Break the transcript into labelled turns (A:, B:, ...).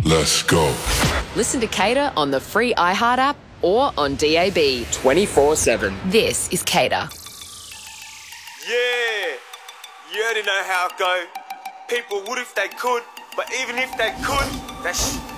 A: Let's go.
B: Listen to Cater on the free iHeart app or on DAB 24/7. This is Cater.
C: Yeah, you already know how it go. People would if they could, but even if they could,